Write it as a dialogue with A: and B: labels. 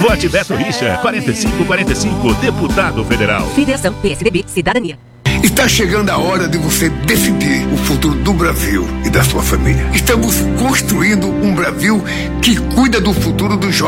A: Vote Beto Richa, 4545, deputado federal.
B: Federação PSDB Cidadania.
C: Está chegando a hora de você decidir o futuro do Brasil e da sua família. Estamos construindo um Brasil que cuida do futuro dos jovens.